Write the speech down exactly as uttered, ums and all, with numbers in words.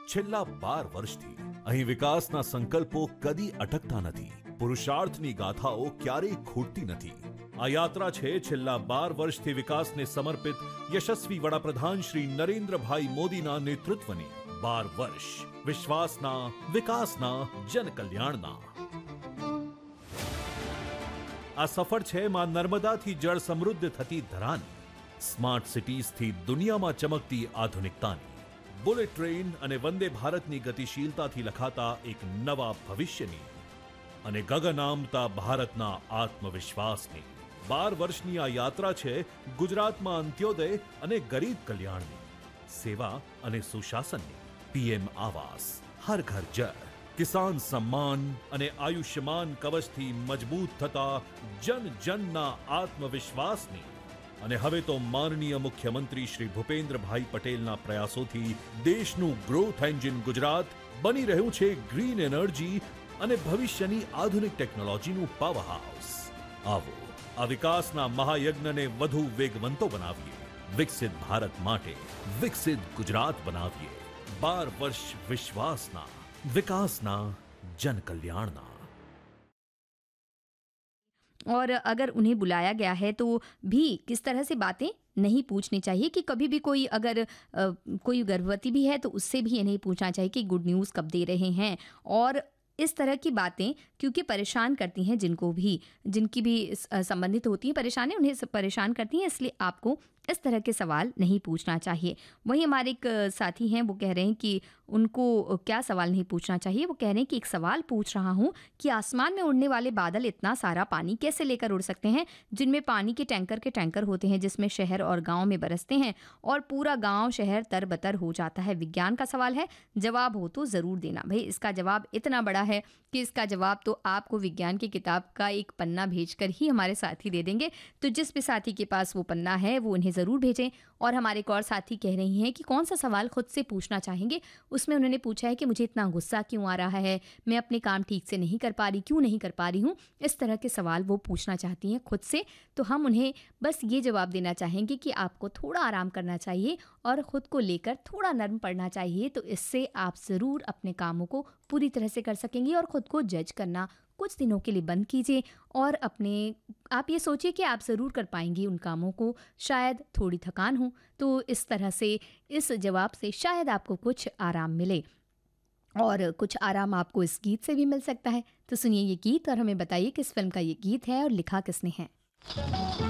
છેલ્લા બાર વર્ષથી અહીં વિકાસના સંકલ્પો કદી અટકતા નથી, પુરુષાર્થની ગાથાઓ ક્યારેય ખૂટતી નથી. આ યાત્રા છે છેલ્લા બાર વર્ષથી વિકાસને સમર્પિત યશસ્વી વડાપ્રધાન શ્રી નરેન્દ્રભાઈ મોદીના નેતૃત્વની. બાર વર્ષ વિશ્વાસના, વિકાસના, જનકલ્યાણના. આ સફર છે માં નર્મદાથી જળ સમૃદ્ધ થતી ધરાની, સ્માર્ટ સિટીઝથી દુનિયામાં ચમકતી આધુનિકતાની, બુલેટ ટ્રેન અને વંદે ભારતની ગતિશીલતાથી લખાતા એક નવા ભવિષ્યની અને ગગન આમતા ભારતના આત્મવિશ્વાસની. બાર વર્ષની આ યાત્રા છે ગુજરાતમાં અંત્યોદય અને ગરીબ કલ્યાણની, સેવા અને સુશાસનની. પીએમ આવાસ, હર ઘર જળ, કિસાન સમ્માન અને આયુષ્યમાન કવચથી મજબૂત થતા જન જનના આત્મવિશ્વાસની. અને હવે તો માનનીય મુખ્યમંત્રી શ્રી ભૂપેન્દ્રભાઈ પટેલના પ્રયાસોથી દેશનું ગ્રોથ એન્જિન ગુજરાત બની રહ્યું છે ગ્રીન એનર્જી અને ભવિષ્યની આધુનિક ટેકનોલોજીનું પાવર હાઉસ. આવો આ વિકાસના મહાયજ્ઞને વધુ વેગવંતો બનાવીએ, વિકસિત ભારત માટે વિકસિત ગુજરાત બનાવીએ. બાર વર્ષ વિશ્વાસના, विकासना, जन कल्याणना. और अगर उन्हें बुलाया गया है तो भी किस तरह से बातें नहीं पूछनी चाहिए कि कभी भी कोई अगर आ, कोई गर्भवती भी है तो उससे भी ये नहीं पूछना चाहिए कि गुड न्यूज़ कब दे रहे हैं. और इस तरह की बातें क्योंकि परेशान करती हैं, जिनको भी जिनकी भी संबंधित होती हैं परेशानी, उन्हें परेशान करती हैं, इसलिए आपको इस तरह के सवाल नहीं पूछना चाहिए. वहीं हमारे एक साथी हैं, वो कह रहे हैं कि उनको क्या सवाल नहीं पूछना चाहिए. वो कह रहे हैं कि एक सवाल पूछ रहा हूँ कि आसमान में उड़ने वाले बादल इतना सारा पानी कैसे लेकर उड़ सकते हैं, जिनमें पानी के टैंकर के टैंकर होते हैं, जिसमें शहर और गाँव में बरसते हैं और पूरा गाँव शहर तरबतर हो जाता है. विज्ञान का सवाल है, जवाब हो तो ज़रूर देना. भाई इसका जवाब इतना बड़ा है कि इसका जवाब तो आपको विज्ञान की किताब का एक पन्ना भेजकर ही हमारे साथी दे देंगे. तो जिस भी साथी के पास वो पन्ना है वो उन्हें ज़रूर भेजें. और हमारे एक और साथी कह रही हैं कि कौन सा सवाल खुद से पूछना चाहेंगे. उसमें उन्होंने पूछा है कि मुझे इतना गुस्सा क्यों आ रहा है, मैं अपने काम ठीक से नहीं कर पा रही, क्यों नहीं कर पा रही हूँ. इस तरह के सवाल वो पूछना चाहती हैं खुद से. तो हम उन्हें बस ये जवाब देना चाहेंगे कि आपको थोड़ा आराम करना चाहिए और ख़ुद को लेकर थोड़ा नर्म पड़ना चाहिए. तो इससे आप ज़रूर अपने कामों को पूरी तरह से कर सकेंगे. और ख़ुद को जज करना कुछ दिनों के लिए बंद कीजिए और अपने आप ये सोचिए कि आप ज़रूर कर पाएंगी उन कामों को. शायद थोड़ी थकान हो तो इस तरह से इस जवाब से शायद आपको कुछ आराम मिले. और कुछ आराम आपको इस गीत से भी मिल सकता है. तो सुनिए ये गीत और हमें बताइए किस फिल्म का ये गीत है और लिखा किसने है.